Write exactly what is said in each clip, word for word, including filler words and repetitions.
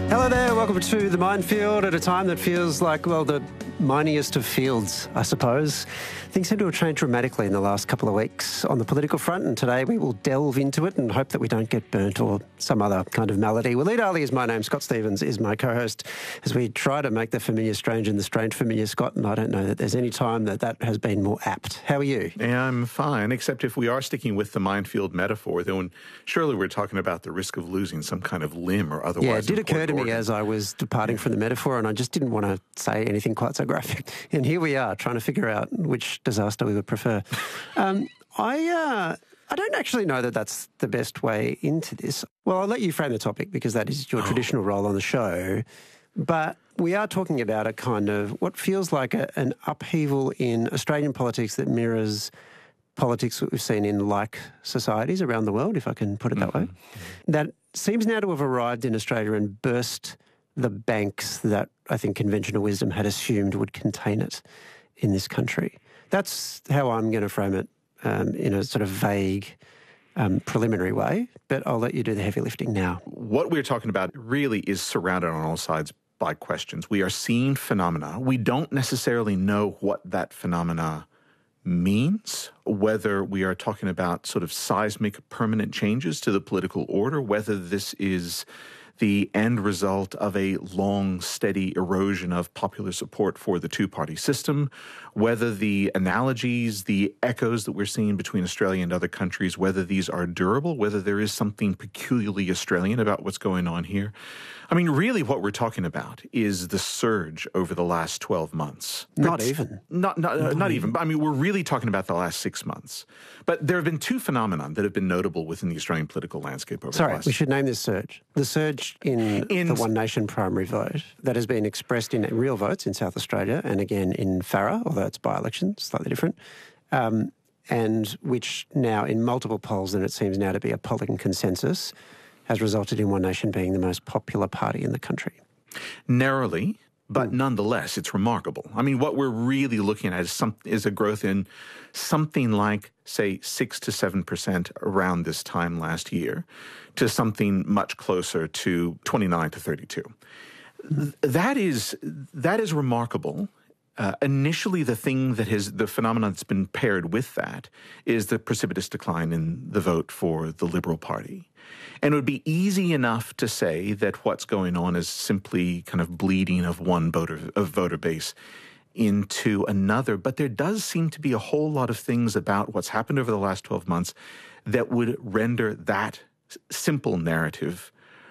Hello there, welcome to The Minefield at a time that feels like, well, the miniest of fields, I suppose. Things seem to have changed dramatically in the last couple of weeks on the political front, and today we will delve into it and hope that we don't get burnt or some other kind of malady. Waleed Ali is my name, Scott Stephens is my co-host, as we try to make the familiar strange and the strange familiar, Scott, and I don't know that there's any time that that has been more apt. How are you? Yeah, I'm fine, except if we are sticking with the minefield metaphor, then surely we're talking about the risk of losing some kind of limb or otherwise. Yeah, it did occur to me organ. as I was departing from the metaphor, and I just didn't want to say anything quite so graphic. And here we are, trying to figure out which disaster we would prefer. Um, I uh, I don't actually know that that's the best way into this. Well, I'll let you frame the topic because that is your oh. traditional role on the show. But we are talking about a kind of what feels like a, an upheaval in Australian politics that mirrors politics that we've seen in like societies around the world, if I can put it that mm-hmm. way. That seems now to have arrived in Australia and burst the banks that I think conventional wisdom had assumed would contain it in this country. That's how I'm going to frame it um, in a sort of vague, um, preliminary way, but I'll let you do the heavy lifting now. What we're talking about really is surrounded on all sides by questions. We are seeing phenomena. We don't necessarily know what that phenomena means, whether we are talking about sort of seismic permanent changes to the political order, whether this is the end result of a long, steady erosion of popular support for the two-party system, whether the analogies, the echoes that we're seeing between Australia and other countries, whether these are durable, whether there is something peculiarly Australian about what's going on here. I mean, really what we're talking about is the surge over the last twelve months. Not it's, even. Not, not, not, not even. I mean, we're really talking about the last six months. But there have been two phenomena that have been notable within the Australian political landscape over Sorry, the last... Sorry, we should name this surge. The surge in, in the One Nation primary vote that has been expressed in real votes in South Australia and again in Farrer, although it's by-election, slightly different, um, and which now in multiple polls, and it seems now to be a polling consensus, has resulted in One Nation being the most popular party in the country. Narrowly, but mm. nonetheless, it's remarkable. I mean, what we're really looking at is, some, is a growth in something like, say, six to seven percent around this time last year to something much closer to twenty-nine to thirty-two. Mm. That is, that is remarkable. Uh, initially, the thing that has, the phenomenon that's been paired with that is the precipitous decline in the vote for the Liberal Party. And it would be easy enough to say that what's going on is simply kind of bleeding of one voter, of voter base into another. But there does seem to be a whole lot of things about what's happened over the last twelve months that would render that simple narrative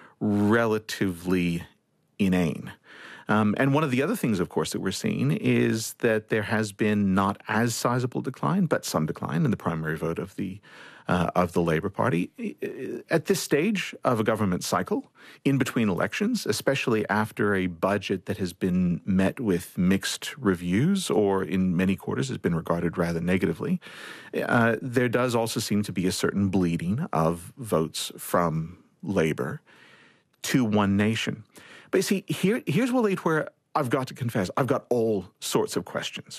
relatively inane. Um, and one of the other things, of course, that we're seeing is that there has been not as sizable decline, but some decline in the primary vote of the uh, of the Labour Party. At this stage of a government cycle, in between elections, especially after a budget that has been met with mixed reviews or in many quarters has been regarded rather negatively, uh, there does also seem to be a certain bleeding of votes from Labour to One Nation. But you see, here, here's Waleed, where I've got to confess, I've got all sorts of questions.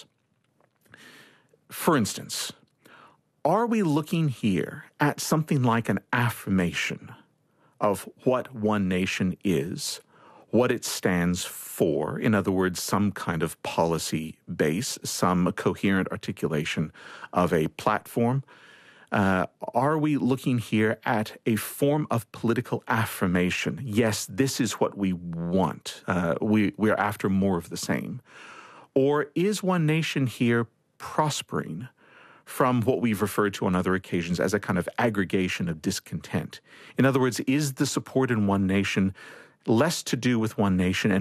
For instance, are we looking here at something like an affirmation of what One Nation is, what it stands for, in other words, some kind of policy base, some coherent articulation of a platform? Uh, are we looking here at a form of political affirmation? Yes, this is what we want. Uh, we, we're after more of the same. Or is One Nation here prospering from what we've referred to on other occasions as a kind of aggregation of discontent? In other words, is the support in One Nation less to do with One Nation and